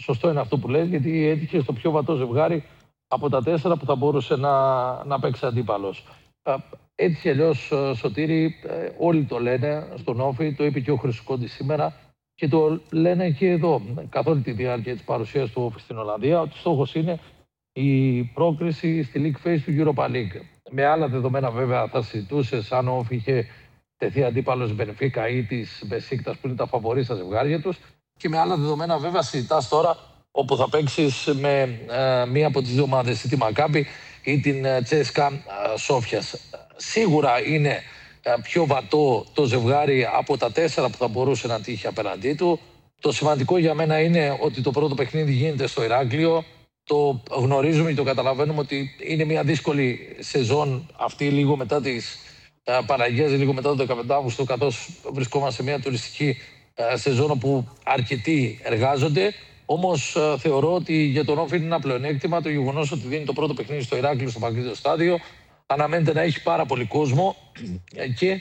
σωστό είναι αυτό που λέει, γιατί έτυχε στο πιο βατό ζευγάρι από τα 4 που θα μπορούσε να παίξει αντίπαλος. Έτσι κι αλλιώς, Σωτήρη, όλοι το λένε στον Όφη, το είπε και ο Χρυσοκόντης σήμερα και το λένε και εδώ καθ' όλη τη διάρκεια της παρουσίας του Όφη στην Ολλανδία, ότι στόχος είναι η πρόκριση στη League Phase του Europa League. Με άλλα δεδομένα, βέβαια, θα συζητούσες αν ο Όφη είχε τεθεί αντίπαλος Μπενφίκα ή της Μπεσίκτας, που είναι τα φαβορί στα ζευγάρια τους. Και με άλλα δεδομένα, βέβαια, συζητάς τώρα όπου θα παίξεις με μία από τις δύο ομάδες, ή τη Μακάμπι ή την Τσέσκα Σόφιας. Σίγουρα είναι πιο βατό το ζευγάρι από τα 4 που θα μπορούσε να τύχει απέναντί του. Το σημαντικό για μένα είναι ότι το πρώτο παιχνίδι γίνεται στο Ηράκλειο. Το γνωρίζουμε και το καταλαβαίνουμε ότι είναι μια δύσκολη σεζόν αυτή, λίγο μετά τις Παναγίες, λίγο μετά το 15 Αύγουστο, καθώς βρισκόμαστε σε μια τουριστική σεζόν όπου αρκετοί εργάζονται. Όμως θεωρώ ότι για τον Όφη είναι ένα πλεονέκτημα το γεγονός ότι δίνει το πρώτο παιχνίδι στο Ηράκλειο, στο Παγκόσμιο Στάδιο. Αναμένεται να έχει πάρα πολύ κόσμο και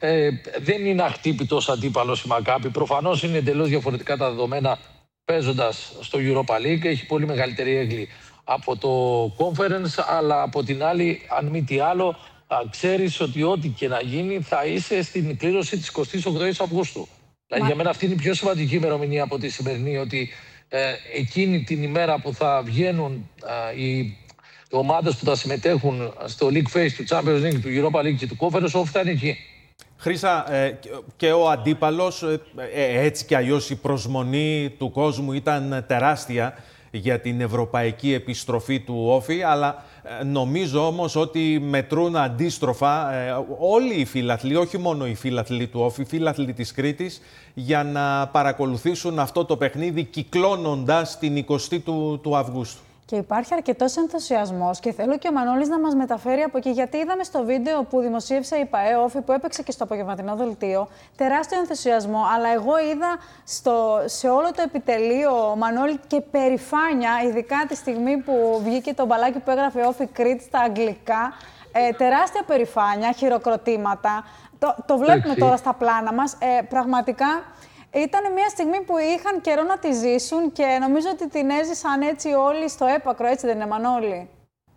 δεν είναι αχτύπητος αντίπαλος η Μακάμπι. Προφανώς είναι εντελώς διαφορετικά τα δεδομένα παίζοντας στο Europa League. Έχει πολύ μεγαλύτερη έγκλη από το Conference, αλλά από την άλλη, αν μη τι άλλο, ξέρεις ότι ό,τι και να γίνει θα είσαι στην κλήρωση της 28ης Αυγούστου. Δηλαδή, για μένα αυτή είναι η πιο σημαντική ημερομηνία από τη σημερινή, ότι εκείνη την ημέρα που θα βγαίνουν οι ομάδες που θα συμμετέχουν στο League Phase του Champions League, του Europa League και του Conference, όλοι θα είναι εκεί. Χρήσα, και ο αντίπαλος, έτσι κι αλλιώς η προσμονή του κόσμου ήταν τεράστια για την ευρωπαϊκή επιστροφή του Όφη, αλλά νομίζω όμως ότι μετρούν αντίστροφα όλοι οι φίλαθλοι, όχι μόνο οι φίλαθλοι του Όφη, οι φίλαθλοι της Κρήτης, για να παρακολουθήσουν αυτό το παιχνίδι κυκλώνοντας την 20η του Αυγούστου. Και υπάρχει αρκετός ενθουσιασμός και θέλω και ο Μανώλης να μας μεταφέρει από εκεί, γιατί είδαμε στο βίντεο που δημοσίευσε η ΠΑΕ Όφη, που έπαιξε και στο απογευματινό δελτίο, τεράστιο ενθουσιασμό, αλλά εγώ είδα σε όλο το επιτελείο, Μανώλη, και περηφάνεια, ειδικά τη στιγμή που βγήκε το μπαλάκι που έγραφε Όφη Κρήτη στα αγγλικά, τεράστια περηφάνεια, χειροκροτήματα. Το βλέπουμε τώρα στα πλάνα μας, πραγματικά. Ήταν μια στιγμή που είχαν καιρό να τη ζήσουν και νομίζω ότι την έζησαν έτσι όλοι στο έπακρο, έτσι δεν είναι, Μανώλη?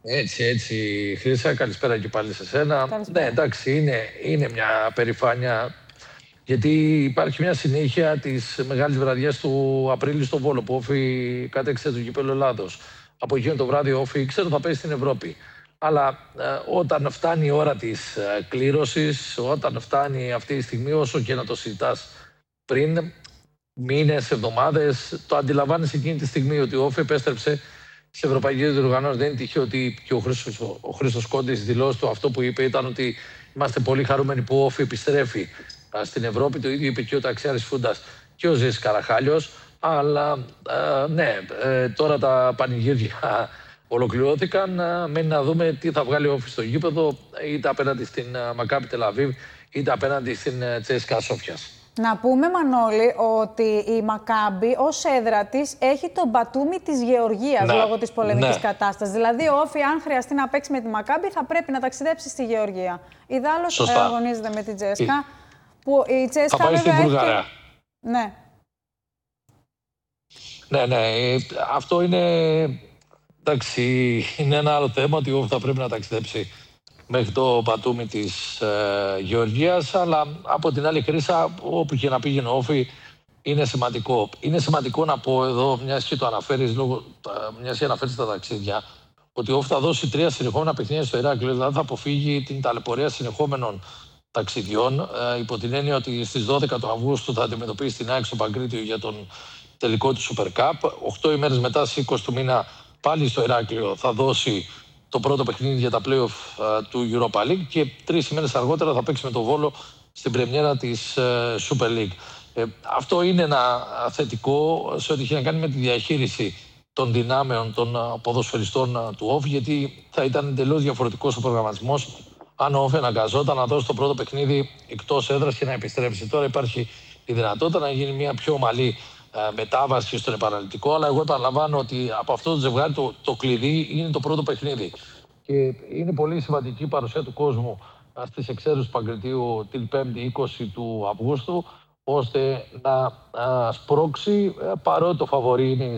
Έτσι, Χρύσα, καλησπέρα και πάλι σε σένα. Καλησπέρα. Ναι, εντάξει, είναι μια περηφάνεια, γιατί υπάρχει μια συνέχεια της μεγάλης βραδιάς του Απρίλη στο Βόλο, που Όφη κατέξερε το κύπελλο Ελλάδος. Από εκείνο το βράδυ ο Όφη ήξερε ότι θα παίζει στην Ευρώπη. Αλλά όταν φτάνει η ώρα της κλήρωσης, όταν φτάνει αυτή η στιγμή, όσο και να το συζητάς πριν μήνες, εβδομάδες, το αντιλαμβάνεσαι εκείνη τη στιγμή ότι ο Όφη επέστρεψε σε ευρωπαϊκές διοργανώσεις. Δεν είναι τυχαίο ότι και ο Χρήστος Κόντης δηλώσει του αυτό που είπε ήταν ότι είμαστε πολύ χαρούμενοι που ο Όφη επιστρέφει στην Ευρώπη. Το ίδιο είπε και ο Ταξιάρης Φούντας και ο Ζήσης Καραχάλιος. Αλλά ναι, τώρα τα πανηγύρια ολοκληρώθηκαν. Μένει να δούμε τι θα βγάλει ο Όφη στο γήπεδο, είτε απέναντι στην Μακάμπι Τελαβίβ, είτε απέναντι στην Τσέσκα Σόφιας. Να πούμε, Μανώλη, ότι η Μακάμπι ως έδρα της έχει τον Μπατούμι της Γεωργίας, λόγω της πολεμικής κατάστασης. Δηλαδή, ο Όφη, αν χρειαστεί να παίξει με τη Μακάμπι, θα πρέπει να ταξιδέψει στη Γεωργία. Ιδάλλως αγωνίζεται με την Τσέσκα. Που η Τσέσκα, θα πάει στην Βουλγαρία. Ναι. Ναι. Αυτό είναι... Εντάξει, είναι ένα άλλο θέμα, ότι ο Όφη θα πρέπει να ταξιδέψει μέχρι το Μπατούμι της Γεωργίας, αλλά από την άλλη, Χρύσα, όπου και να πήγαινε ο Όφη, είναι σημαντικό. Είναι σημαντικό να πω εδώ, μιας και το αναφέρεις, μιας και αναφέρεις τα ταξίδια, ότι ο Όφη θα δώσει 3 συνεχόμενα παιχνίδια στο Ηράκλειο, δηλαδή θα αποφύγει την ταλαιπωρία συνεχόμενων ταξιδιών, υπό την έννοια ότι στις 12 του Αυγούστου θα αντιμετωπίσει την ΑΕΚ στο Παγκρίτιο για τον τελικό του Super Cup. 8 ημέρες μετά, στις 20 του μήνα, πάλι στο Ηράκλειο θα δώσει το πρώτο παιχνίδι για τα play-off του Europa League και 3 ημέρες αργότερα θα παίξει με το Βόλο στην πρεμιέρα της Super League. Αυτό είναι ένα θετικό σε ό,τι έχει να κάνει με τη διαχείριση των δυνάμεων των ποδοσφαιριστών του Όφη, γιατί θα ήταν εντελώς διαφορετικός ο προγραμματισμός αν ο Όφη αναγκαζόταν να δώσει το πρώτο παιχνίδι εκτός έδρας και να επιστρέψει. Τώρα υπάρχει η δυνατότητα να γίνει μια πιο ομαλή μετάβαση στον επαναληπτικό, αλλά εγώ επαναλαμβάνω ότι από αυτό το ζευγάρι το κλειδί είναι το πρώτο παιχνίδι. Και είναι πολύ σημαντική η παρουσία του κόσμου στις εξέδρες του Παγκριτίου την 5η 20 του Αυγούστου, ώστε να σπρώξει, παρότι το φαβορί είναι